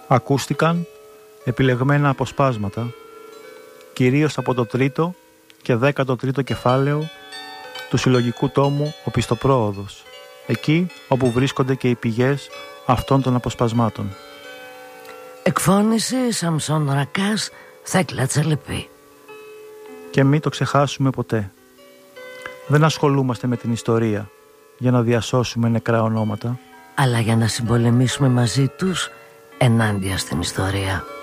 Ακούστηκαν επιλεγμένα αποσπάσματα, κυρίως από το 3ο και 13ο κεφάλαιο του συλλογικού τόμου «Ο Πιστοπρόοδος», εκεί όπου βρίσκονται και οι πηγές αυτών των αποσπασμάτων. Εκφώνηση Σαμσόν Ρακάς, Θέκλα Τσαλεπή. Και μην το ξεχάσουμε ποτέ. Δεν ασχολούμαστε με την ιστορία για να διασώσουμε νεκρά ονόματα, αλλά για να συμπολεμήσουμε μαζί τους ενάντια στην ιστορία.